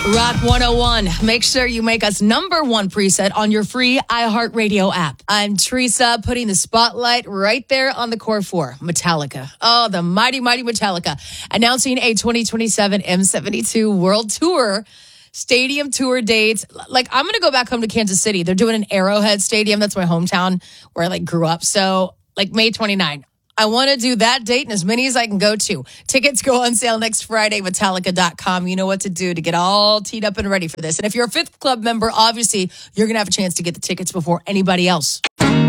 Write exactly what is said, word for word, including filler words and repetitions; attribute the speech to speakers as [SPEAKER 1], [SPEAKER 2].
[SPEAKER 1] Rock one oh one. Make sure you make us number one preset on your free iHeartRadio app. I'm Teresa, putting the spotlight right there on the core four, Metallica. Oh, the mighty, mighty Metallica. Announcing a twenty twenty-seven M seventy-two World Tour. Stadium tour dates. Like, I'm going to go back home to Kansas City. They're doing an Arrowhead Stadium. That's my hometown where I, like, grew up. So, like, May twenty-ninth. I want to do that date and as many as I can go to. Tickets go on sale next Friday, Metallica dot com. You know what to do to get all teed up and ready for this. And if you're a Fifth Club member, obviously, you're going to have a chance to get the tickets before anybody else.